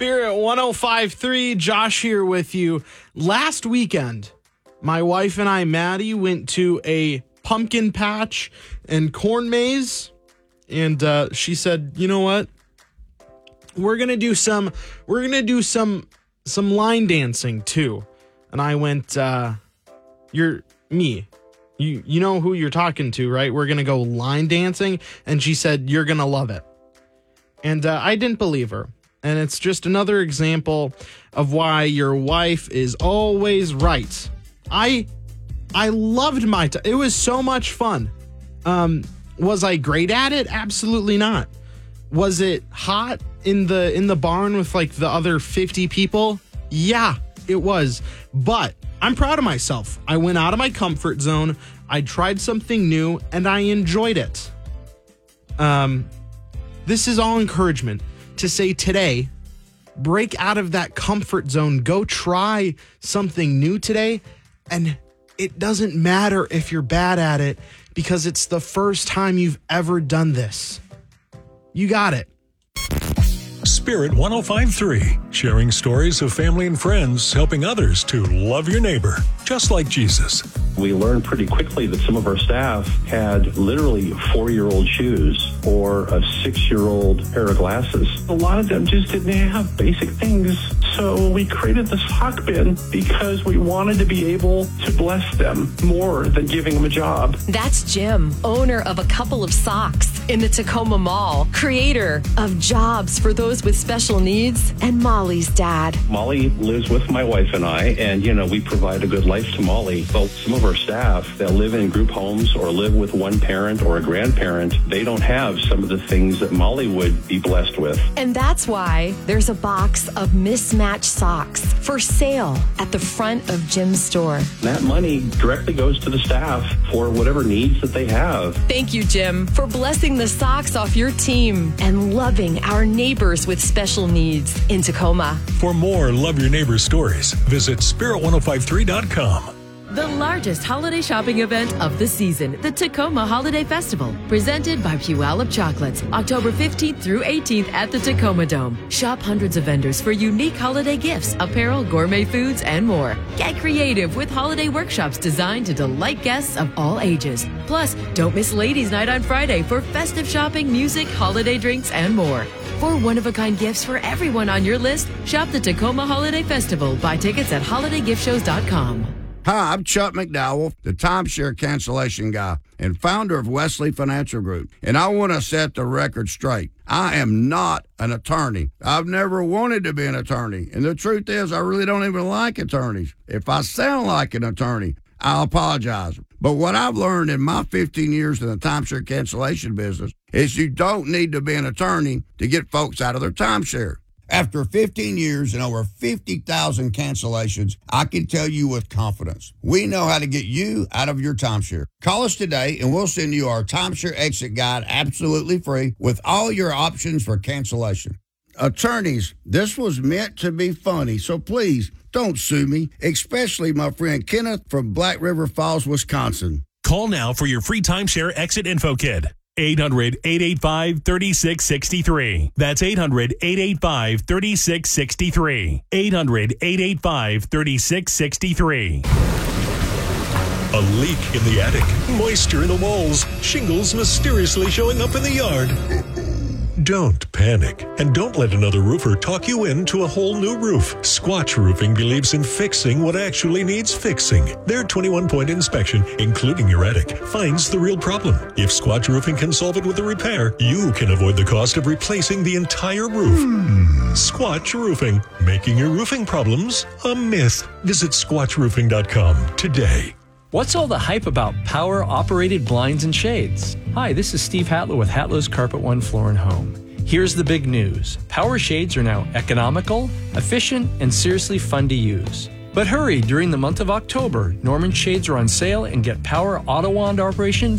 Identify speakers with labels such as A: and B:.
A: Spirit 105.3, Josh here with you. Last weekend, my wife and I, Maddie, went to a pumpkin patch and corn maze. And she said, you know what? We're gonna do some line dancing too. And I went, you're me. You know who you're talking to, right? We're gonna go line dancing. And she said, you're gonna love it. And I didn't believe her. And it's just another example of why your wife is always right. I loved my time. It was so much fun. Was I great at it? Absolutely not. Was it hot in the barn with like the other 50 people? Yeah, it was. But I'm proud of myself. I went out of my comfort zone. I tried something new and I enjoyed it. This is all encouragement to say today, break out of that comfort zone. Go try something new today. And it doesn't matter if you're bad at it because it's the first time you've ever done this. You got it.
B: Spirit 105.3, sharing stories of family and friends, helping others to love your neighbor, just like Jesus.
C: We learned pretty quickly that some of our staff had literally 4-year-old shoes or a 6-year-old pair of glasses. A lot of them just didn't have basic things. So we created the sock bin because we wanted to be able to bless them more than giving them a job.
D: That's Jim, owner of a couple of socks in the Tacoma Mall, creator of jobs for those with special needs, and Molly's dad.
C: Molly lives with my wife and I, and, we provide a good life to Molly. But some of our staff that live in group homes or live with one parent or a grandparent, they don't have some of the things that Molly would be blessed with.
D: And that's why there's a box of mismatched socks for sale at the front of Jim's store.
C: That money directly goes to the staff for whatever needs that they have.
D: Thank you, Jim, for blessing the socks off your team and loving our neighbors with special needs in Tacoma.
B: For more Love Your Neighbor stories, visit spirit1053.com.
E: The largest holiday shopping event of the season, the Tacoma Holiday Festival, presented by Puyallup Chocolates, October 15th through 18th at the Tacoma Dome. Shop hundreds of vendors for unique holiday gifts, apparel, gourmet foods, and more. Get creative with holiday workshops designed to delight guests of all ages. Plus, don't miss Ladies' Night on Friday for festive shopping, music, holiday drinks, and more. For one-of-a-kind gifts for everyone on your list, shop the Tacoma Holiday Festival. Buy tickets at holidaygift-shows.com.
F: Hi, I'm Chuck McDowell, the timeshare cancellation guy and founder of Wesley Financial Group. And I want to set the record straight. I am not an attorney. I've never wanted to be an attorney. And the truth is, I really don't even like attorneys. If I sound like an attorney, I'll apologize. But what I've learned in my 15 years in the timeshare cancellation business is you don't need to be an attorney to get folks out of their timeshare. After 15 years and over 50,000 cancellations, I can tell you with confidence, we know how to get you out of your timeshare. Call us today and we'll send you our timeshare exit guide absolutely free with all your options for cancellation. Attorneys, this was meant to be funny, so please don't sue me, especially my friend Kenneth from Black River Falls, Wisconsin.
B: Call now for your free timeshare exit info kit. 800-885-3663. That's 800-885-3663. 800-885-3663. A leak in the attic, moisture in the walls, shingles mysteriously showing up in the yard. Don't panic, and don't let another roofer talk you into a whole new roof. Squatch Roofing believes in fixing what actually needs fixing. Their 21-point inspection, including your attic, finds the real problem. If Squatch Roofing can solve it with a repair, you can avoid the cost of replacing the entire roof. Squatch Roofing, making your roofing problems a myth. Visit squatchroofing.com today.
G: What's all the hype about power-operated blinds and shades? Hi, this is Steve Hatlow with Hatlow's Carpet One Floor and Home. Here's the big news. Power shades are now economical, efficient, and seriously fun to use. But hurry, during the month of October, Norman shades are on sale and get power auto wand operation